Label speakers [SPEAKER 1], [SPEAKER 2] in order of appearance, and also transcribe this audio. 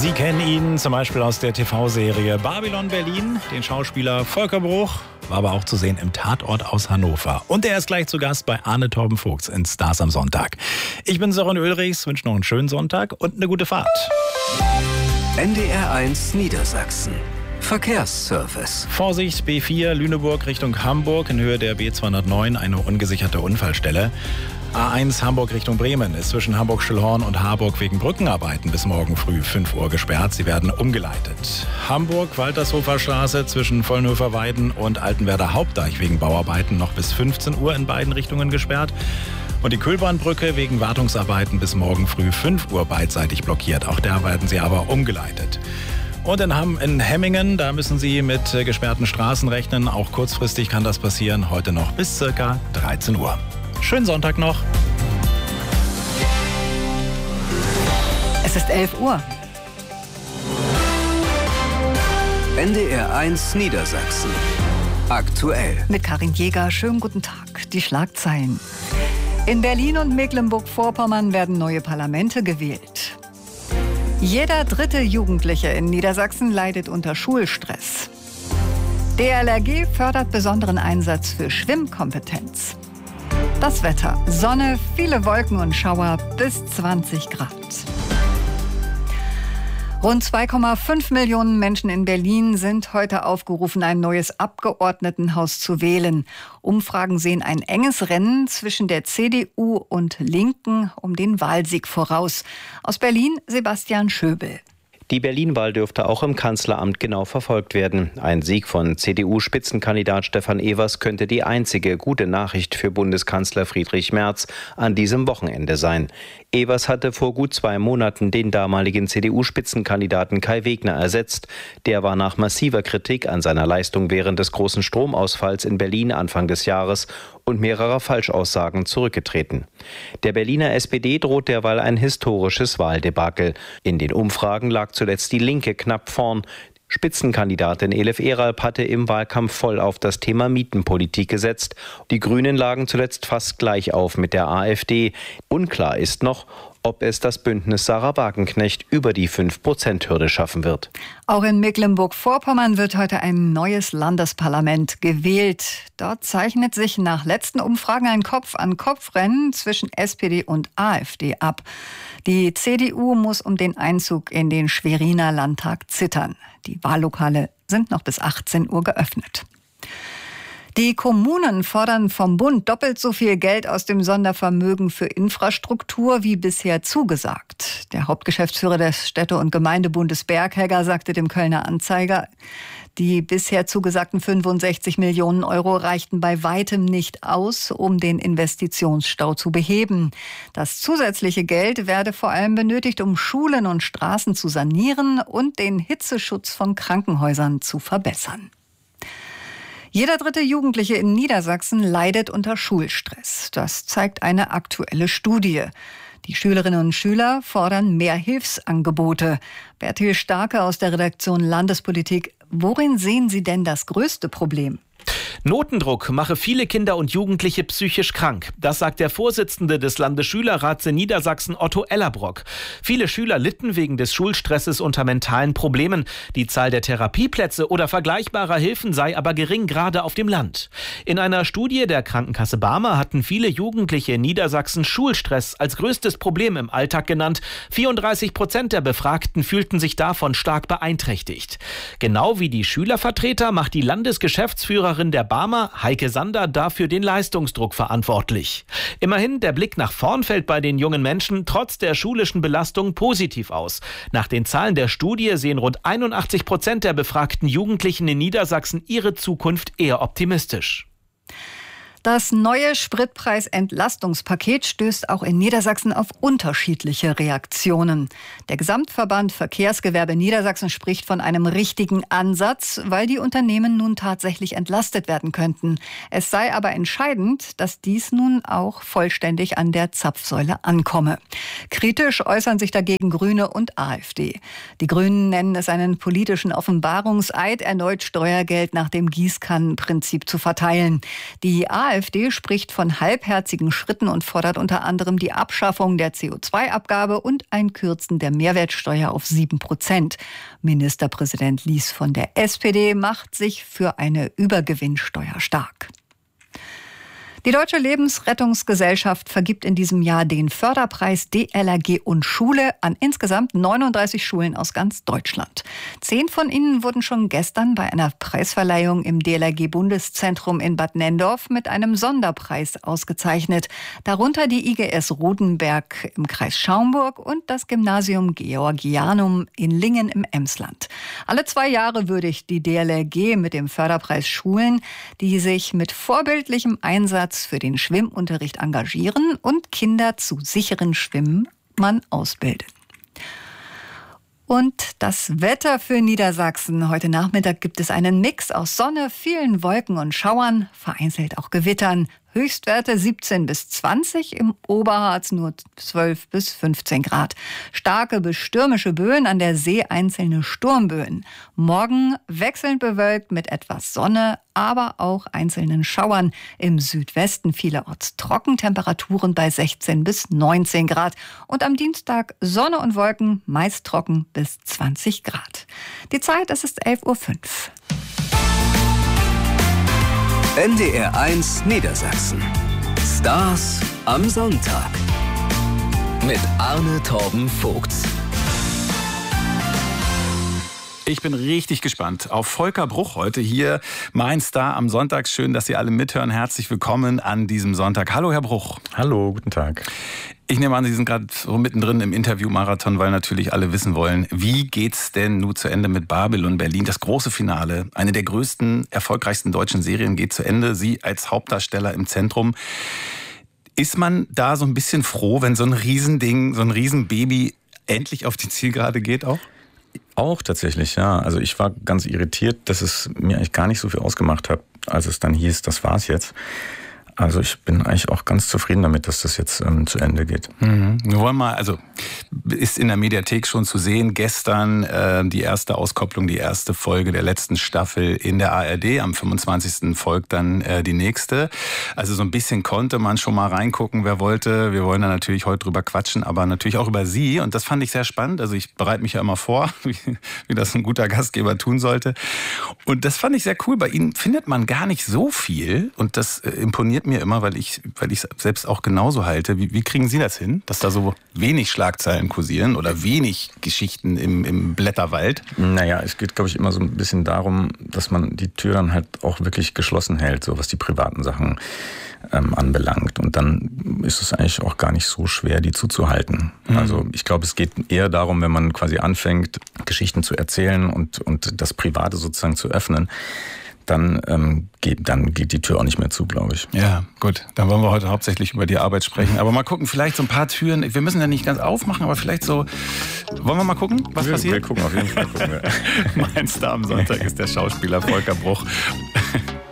[SPEAKER 1] Sie kennen ihn zum Beispiel aus der TV-Serie Babylon Berlin, den Schauspieler Volker Bruch, war aber auch zu sehen im Tatort aus Hannover. Und er ist gleich zu Gast bei Arne Torben-Vogts in Stars am Sonntag. Ich bin Sören Ulrichs, wünsche noch einen schönen Sonntag und eine gute Fahrt.
[SPEAKER 2] NDR1 Niedersachsen. Verkehrsservice.
[SPEAKER 1] Vorsicht, B4 Lüneburg Richtung Hamburg in Höhe der B209, eine ungesicherte Unfallstelle. A1 Hamburg Richtung Bremen ist zwischen Hamburg-Schüllhorn und Harburg wegen Brückenarbeiten bis morgen früh 5 Uhr gesperrt. Sie werden umgeleitet. Hamburg-Waltershofer Straße zwischen Vollnhofer-Weiden und Altenwerder Hauptdeich wegen Bauarbeiten noch bis 15 Uhr in beiden Richtungen gesperrt. Und die Kühlbahnbrücke wegen Wartungsarbeiten bis morgen früh 5 Uhr beidseitig blockiert. Auch da werden sie aber umgeleitet. Und in Hemmingen, da müssen Sie mit gesperrten Straßen rechnen. Auch kurzfristig kann das passieren, heute noch bis ca. 13 Uhr. Schönen Sonntag noch.
[SPEAKER 3] Es ist 11 Uhr.
[SPEAKER 2] NDR1 Niedersachsen. Aktuell.
[SPEAKER 3] Mit Karin Jäger, schönen guten Tag. Die Schlagzeilen. In Berlin und Mecklenburg-Vorpommern werden neue Parlamente gewählt. Jeder dritte Jugendliche in Niedersachsen leidet unter Schulstress. DLRG fördert besonderen Einsatz für Schwimmkompetenz. Das Wetter: Sonne, viele Wolken und Schauer bis 20 Grad. Rund 2,5 Millionen Menschen in Berlin sind heute aufgerufen, ein neues Abgeordnetenhaus zu wählen. Umfragen sehen ein enges Rennen zwischen der CDU und Linken um den Wahlsieg voraus. Aus Berlin Sebastian Schöbel.
[SPEAKER 4] Die Berlin-Wahl dürfte auch im Kanzleramt genau verfolgt werden. Ein Sieg von CDU-Spitzenkandidat Stefan Evers könnte die einzige gute Nachricht für Bundeskanzler Friedrich Merz an diesem Wochenende sein. Evers hatte vor gut 2 Monaten den damaligen CDU-Spitzenkandidaten Kai Wegner ersetzt. Der war nach massiver Kritik an seiner Leistung während des großen Stromausfalls in Berlin Anfang des Jahres und mehrerer Falschaussagen zurückgetreten. Der Berliner SPD droht derweil ein historisches Wahldebakel. In den Umfragen lag zuletzt die Linke knapp vorn. Spitzenkandidatin Elif Eralp hatte im Wahlkampf voll auf das Thema Mietenpolitik gesetzt. Die Grünen lagen zuletzt fast gleich auf mit der AfD. Unklar ist noch, ob es das Bündnis Sarah Wagenknecht über die 5%-Hürde schaffen wird.
[SPEAKER 3] Auch in Mecklenburg-Vorpommern wird heute ein neues Landesparlament gewählt. Dort zeichnet sich nach letzten Umfragen ein Kopf-an-Kopf-Rennen zwischen SPD und AfD ab. Die CDU muss um den Einzug in den Schweriner Landtag zittern. Die Wahllokale sind noch bis 18 Uhr geöffnet. Die Kommunen fordern vom Bund doppelt so viel Geld aus dem Sondervermögen für Infrastruktur wie bisher zugesagt. Der Hauptgeschäftsführer des Städte- und Gemeindebundes Berghegger sagte dem Kölner Anzeiger, die bisher zugesagten 65 Millionen Euro reichten bei weitem nicht aus, um den Investitionsstau zu beheben. Das zusätzliche Geld werde vor allem benötigt, um Schulen und Straßen zu sanieren und den Hitzeschutz von Krankenhäusern zu verbessern. Jeder dritte Jugendliche in Niedersachsen leidet unter Schulstress. Das zeigt eine aktuelle Studie. Die Schülerinnen und Schüler fordern mehr Hilfsangebote. Bertil Starke aus der Redaktion Landespolitik. Worin sehen Sie denn das größte Problem?
[SPEAKER 5] Notendruck mache viele Kinder und Jugendliche psychisch krank. Das sagt der Vorsitzende des Landesschülerrats in Niedersachsen, Otto Ellerbrock. Viele Schüler litten wegen des Schulstresses unter mentalen Problemen. Die Zahl der Therapieplätze oder vergleichbarer Hilfen sei aber gering, gerade auf dem Land. In einer Studie der Krankenkasse Barmer hatten viele Jugendliche in Niedersachsen Schulstress als größtes Problem im Alltag genannt. 34% der Befragten fühlten sich davon stark beeinträchtigt. Genau wie die Schülervertreter macht die Landesgeschäftsführerin der Barmer, Heike Sander, dafür den Leistungsdruck verantwortlich. Immerhin, der Blick nach vorn fällt bei den jungen Menschen trotz der schulischen Belastung positiv aus. Nach den Zahlen der Studie sehen rund 81% der befragten Jugendlichen in Niedersachsen ihre Zukunft eher optimistisch.
[SPEAKER 3] Das neue Spritpreisentlastungspaket stößt auch in Niedersachsen auf unterschiedliche Reaktionen. Der Gesamtverband Verkehrsgewerbe Niedersachsen spricht von einem richtigen Ansatz, weil die Unternehmen nun tatsächlich entlastet werden könnten. Es sei aber entscheidend, dass dies nun auch vollständig an der Zapfsäule ankomme. Kritisch äußern sich dagegen Grüne und AfD. Die Grünen nennen es einen politischen Offenbarungseid, erneut Steuergeld nach dem Gießkannenprinzip zu verteilen. Die AfD AfD spricht von halbherzigen Schritten und fordert unter anderem die Abschaffung der CO2-Abgabe und ein Kürzen der Mehrwertsteuer auf 7%. Ministerpräsident Lies von der SPD macht sich für eine Übergewinnsteuer stark. Die Deutsche Lebensrettungsgesellschaft vergibt in diesem Jahr den Förderpreis DLRG und Schule an insgesamt 39 Schulen aus ganz Deutschland. 10 von ihnen wurden schon gestern bei einer Preisverleihung im DLRG-Bundeszentrum in Bad Nenndorf mit einem Sonderpreis ausgezeichnet. Darunter die IGS Rodenberg im Kreis Schaumburg und das Gymnasium Georgianum in Lingen im Emsland. Alle 2 Jahre würdigt die DLRG mit dem Förderpreis Schulen, die sich mit vorbildlichem Einsatz für den Schwimmunterricht engagieren und Kinder zu sicheren Schwimmen ausbilden. Und das Wetter für Niedersachsen. Heute Nachmittag gibt es einen Mix aus Sonne, vielen Wolken und Schauern, vereinzelt auch Gewittern. Höchstwerte 17 bis 20, im Oberharz nur 12 bis 15 Grad. Starke bis stürmische Böen, an der See einzelne Sturmböen. Morgen wechselnd bewölkt mit etwas Sonne, aber auch einzelnen Schauern. Im Südwesten vielerorts trocken, Temperaturen bei 16 bis 19 Grad. Und am Dienstag Sonne und Wolken, meist trocken bis 20 Grad. Die Zeit, es ist 11:05 Uhr.
[SPEAKER 2] NDR 1 Niedersachsen. Stars am Sonntag. Mit Arne Torben Vogts.
[SPEAKER 6] Ich bin richtig gespannt auf Volker Bruch heute hier. Mein Star am Sonntag. Schön, dass Sie alle mithören. Herzlich willkommen an diesem Sonntag. Hallo, Herr Bruch.
[SPEAKER 7] Hallo, guten Tag.
[SPEAKER 6] Ich nehme an, Sie sind gerade so mittendrin im Interviewmarathon, weil natürlich alle wissen wollen, wie geht's denn nun zu Ende mit Babylon Berlin? Das große Finale, eine der größten, erfolgreichsten deutschen Serien geht zu Ende. Sie als Hauptdarsteller im Zentrum. Ist man da so ein bisschen froh, wenn so ein Riesending, so ein Riesenbaby endlich auf die Zielgerade geht auch?
[SPEAKER 7] Auch tatsächlich, ja. Also ich war ganz irritiert, dass es mir eigentlich gar nicht so viel ausgemacht hat, als es dann hieß, das war's jetzt. Also ich bin eigentlich auch ganz zufrieden damit, dass das jetzt zu Ende geht.
[SPEAKER 6] Wir wollen mal, also ist in der Mediathek schon zu sehen, gestern die erste Auskopplung, die erste Folge der letzten Staffel in der ARD. Am 25. folgt dann die nächste. Also so ein bisschen konnte man schon mal reingucken, wer wollte. Wir wollen da natürlich heute drüber quatschen, aber natürlich auch über Sie. Und das fand ich sehr spannend. Also ich bereite mich ja immer vor, wie das ein guter Gastgeber tun sollte. Und das fand ich sehr cool. Bei Ihnen findet man gar nicht so viel und das imponiert mir immer, weil ich selbst auch genauso halte. Wie kriegen Sie das hin, dass da so wenig Schlagzeilen kursieren oder wenig Geschichten im Blätterwald?
[SPEAKER 7] Naja, es geht, glaube ich, immer so ein bisschen darum, dass man die Tür dann halt auch wirklich geschlossen hält, so was die privaten Sachen anbelangt. Und dann ist es eigentlich auch gar nicht so schwer, die zuzuhalten. Also ich glaube, es geht eher darum, wenn man quasi anfängt, Geschichten zu erzählen und das Private sozusagen zu öffnen, dann geht die Tür auch nicht mehr zu, glaube ich.
[SPEAKER 6] Ja, gut. Dann wollen wir heute hauptsächlich über die Arbeit sprechen. Aber mal gucken, vielleicht so ein paar Türen. Wir müssen ja nicht ganz aufmachen, aber vielleicht so. Wollen wir mal gucken, was passiert?
[SPEAKER 7] Wir gucken auf jeden Fall.
[SPEAKER 6] Mein Star am Sonntag ist der Schauspieler Volker Bruch.